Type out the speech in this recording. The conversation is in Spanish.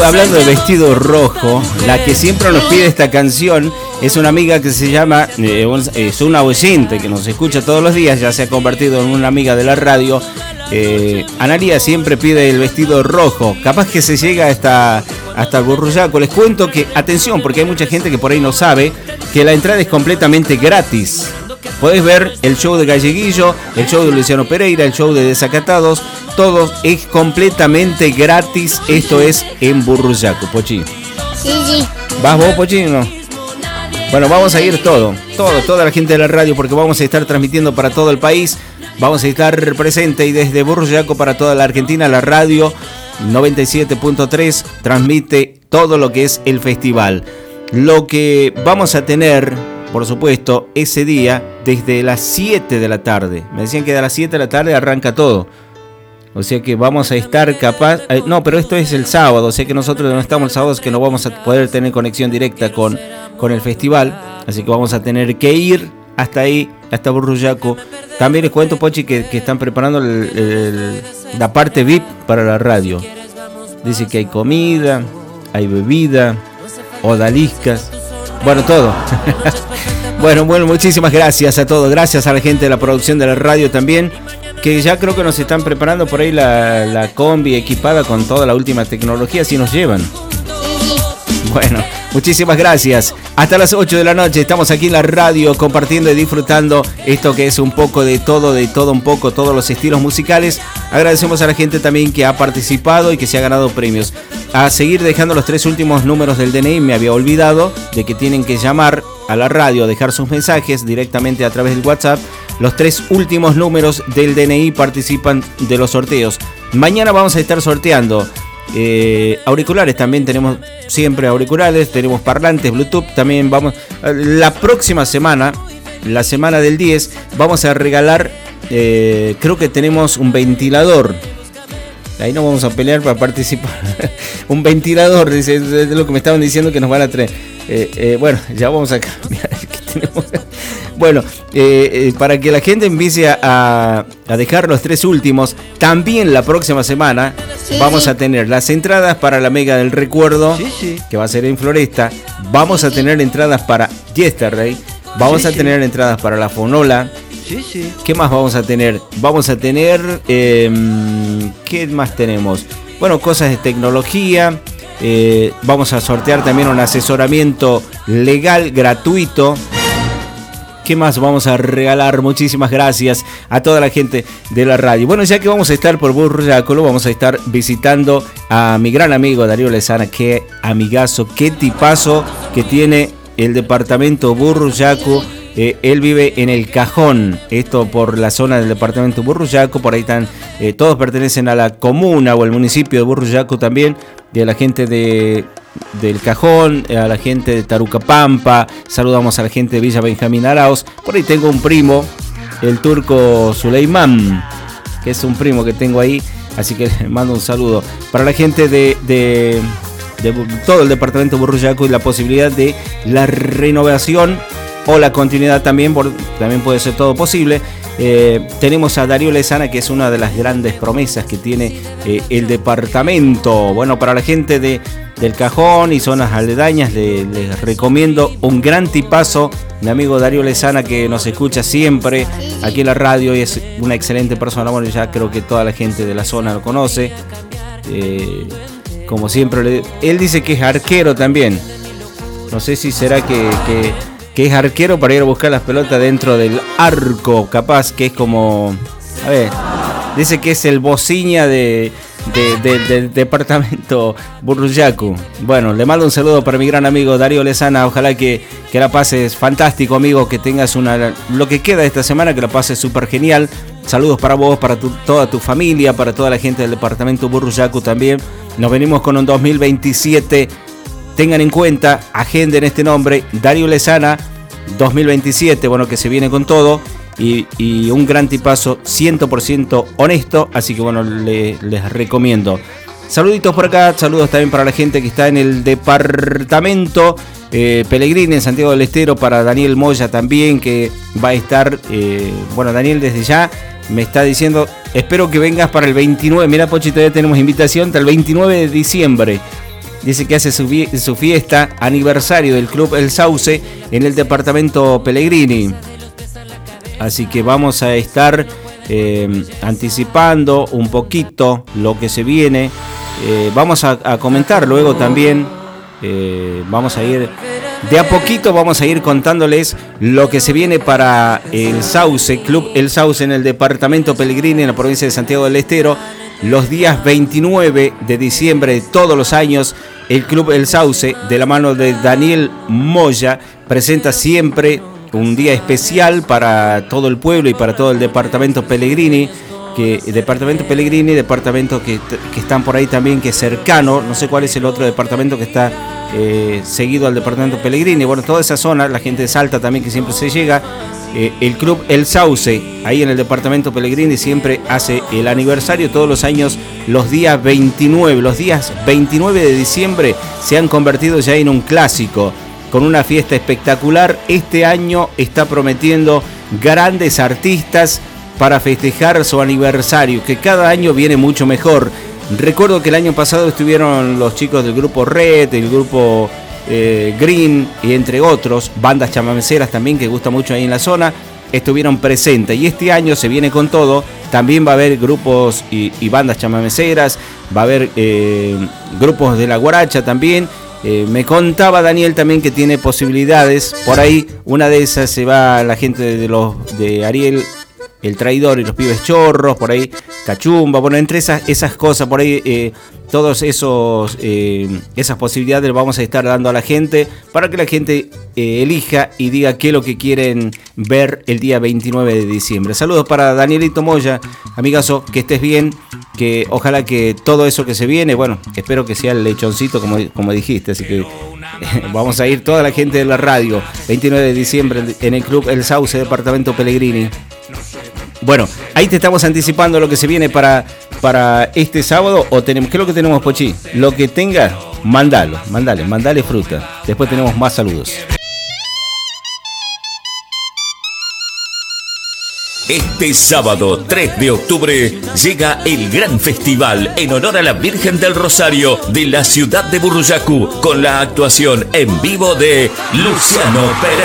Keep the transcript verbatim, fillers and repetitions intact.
hablando de vestido rojo, la que siempre nos pide esta canción es una amiga que se llama, eh, es una oyente que nos escucha todos los días, ya se ha convertido en una amiga de la radio. Eh, Analía siempre pide el vestido rojo, capaz que se llega hasta, hasta el Burruyaco. Les cuento que, atención, porque hay mucha gente que por ahí no sabe que la entrada es completamente gratis. Podés ver el show de Galleguillo, el show de Luciano Pereira, el show de Desacatados, todo es completamente gratis. Esto es en Burruyaco, Pochi. Sí, sí. ¿Vas vos, Pochi, o no? Bueno, vamos a ir todo, todo, toda la gente de la radio, porque vamos a estar transmitiendo para todo el país. Vamos a estar presente y desde Burruyaco para toda la Argentina, la radio noventa y siete punto tres transmite todo lo que es el festival. Lo que vamos a tener, por supuesto, ese día desde las siete de la tarde. Me decían que a las siete de la tarde arranca todo. O sea que vamos a estar capaz... Eh, no, pero esto es el sábado, o sea que nosotros no estamos el sábado, es que no vamos a poder tener conexión directa con, con el festival. Así que vamos a tener que ir hasta ahí, hasta Burruyaco. También les cuento, Pochi, que, que están preparando el, el, la parte V I P para la radio. Dice que hay comida, hay bebida, odaliscas, bueno, todo. Bueno, bueno, muchísimas gracias a todos. Gracias a la gente de la producción de la radio también, que ya creo que nos están preparando por ahí la, la combi equipada con toda la última tecnología, si nos llevan. Bueno, muchísimas gracias. Hasta las ocho de la noche estamos aquí en la radio compartiendo y disfrutando esto que es un poco de todo, de todo un poco, todos los estilos musicales. Agradecemos a la gente también que ha participado y que se ha ganado premios. A seguir dejando los tres últimos números del D N I, me había olvidado de que tienen que llamar a la radio, dejar sus mensajes directamente a través del WhatsApp. Los tres últimos números del D N I participan de los sorteos. Mañana vamos a estar sorteando Eh, auriculares, también tenemos siempre auriculares, tenemos parlantes, Bluetooth, también vamos, la próxima semana, la semana del diez, vamos a regalar, eh, creo que tenemos un ventilador, ahí no vamos a pelear para participar, un ventilador, dice, es lo que me estaban diciendo que nos van a traer, eh, eh, bueno, ya vamos a cambiar, que tenemos... Bueno, eh, eh, para que la gente empiece a, a dejar los tres últimos, también la próxima semana sí, vamos sí. a tener las entradas para la Mega del Recuerdo, sí, sí. que va a ser en Floresta. Vamos sí, a tener sí. entradas para Yesterday. Vamos sí, a tener sí. entradas para la Fonola. Sí, sí. ¿Qué más vamos a tener? Vamos a tener... Eh, ¿Qué más tenemos? Bueno, cosas de tecnología. Eh, vamos a sortear también un asesoramiento legal gratuito. ¿Qué más vamos a regalar? Muchísimas gracias a toda la gente de la radio. Bueno, ya que vamos a estar por Burruyaco, vamos a estar visitando a mi gran amigo Darío Lezana. Qué amigazo, qué tipazo que tiene el departamento Burruyaco. Eh, él vive en El Cajón, esto por la zona del departamento Burruyaco. Por ahí están, eh, todos pertenecen a la comuna o el municipio de Burruyaco también, de la gente de... del Cajón, a la gente de Tarucapampa, saludamos a la gente de Villa Benjamín Arauz. Por ahí tengo un primo, el turco Suleimán, que es un primo que tengo ahí, así que les mando un saludo. Para la gente de, de, de todo el departamento Burruyaco y la posibilidad de la renovación o la continuidad también, por, también puede ser todo posible. Eh, tenemos a Darío Lezana, que es una de las grandes promesas que tiene eh, el departamento. Bueno, para la gente de, del Cajón y zonas aledañas, les, les recomiendo un gran tipazo, mi amigo Darío Lezana, que nos escucha siempre aquí en la radio y es una excelente persona. Bueno, ya creo que toda la gente de la zona lo conoce. Eh, como siempre, le, él dice que es arquero también. No sé si será que... que que es arquero para ir a buscar las pelotas dentro del arco, capaz que es como, a ver, dice que es el bociña de, de, de, del departamento Burruyaco. Bueno, le mando un saludo para mi gran amigo Darío Lezana, ojalá que, que la pases fantástico, amigo, que tengas una, lo que queda de esta semana, que la pases súper genial. Saludos para vos, para tu, toda tu familia, para toda la gente del departamento Burruyaco también. Nos venimos con un dos mil veintisiete. Tengan en cuenta, agenden este nombre, Darío Lezana dos mil veintisiete, bueno, que se viene con todo y, y un gran tipazo, cien por ciento honesto, así que bueno, le, les recomiendo. Saluditos por acá, saludos también para la gente que está en el departamento eh, Pellegrini, en Santiago del Estero, para Daniel Moya también, que va a estar, eh, bueno, Daniel desde ya me está diciendo, espero que vengas para el veintinueve, mira Pochi, todavía tenemos invitación hasta el veintinueve de diciembre. dice que hace su, su fiesta aniversario del Club El Sauce en el departamento Pellegrini. Así que vamos a estar eh, anticipando un poquito lo que se viene. Eh, vamos a, a comentar luego también. Eh, vamos a ir de a poquito, vamos a ir contándoles lo que se viene para el Sauce, Club El Sauce en el departamento Pellegrini, en la provincia de Santiago del Estero. Los días veintinueve de diciembre de todos los años, el Club El Sauce, de la mano de Daniel Moya, presenta siempre un día especial para todo el pueblo y para todo el departamento Pellegrini. Que el departamento Pellegrini, departamento que, que están por ahí también, que es cercano, no sé cuál es el otro departamento que está eh, seguido al departamento Pellegrini. Bueno, toda esa zona, la gente de Salta también que siempre se llega. Eh, el Club El Sauce, ahí en el departamento Pellegrini, siempre hace el aniversario todos los años, los días veintinueve. Los días veintinueve de diciembre se han convertido ya en un clásico, con una fiesta espectacular. Este año está prometiendo grandes artistas para festejar su aniversario, que cada año viene mucho mejor. Recuerdo que el año pasado estuvieron los chicos del grupo Red, el grupo eh, Green, y entre otros, bandas chamameceras también que gusta mucho ahí en la zona, estuvieron presentes. Y este año se viene con todo, también va a haber grupos y, y bandas chamameceras, va a haber eh, grupos de la guaracha también. Eh, me contaba Daniel también que tiene posibilidades, por ahí una de esas se va la gente de los de Ariel El Traidor y los Pibes Chorros, por ahí Cachumba, bueno, entre esas, esas cosas, por ahí eh, todos esos eh, esas posibilidades vamos a estar dando a la gente para que la gente eh, elija y diga qué es lo que quieren ver el día veintinueve de diciembre. Saludos para Danielito Moya, amigazo, que estés bien, que ojalá que todo eso que se viene, bueno, espero que sea el lechoncito como, como dijiste, así que vamos a ir toda la gente de la radio, veintinueve de diciembre en el Club El Sauce, departamento Pellegrini. Bueno, ahí te estamos anticipando lo que se viene para, para este sábado. O tenemos, ¿qué es lo que tenemos, Pochi? Lo que tenga, mandalo, mandale, mandale fruta. Después tenemos más saludos. Este sábado tres de octubre llega el gran festival en honor a la Virgen del Rosario de la ciudad de Burruyacu, con la actuación en vivo de Luciano Pereira.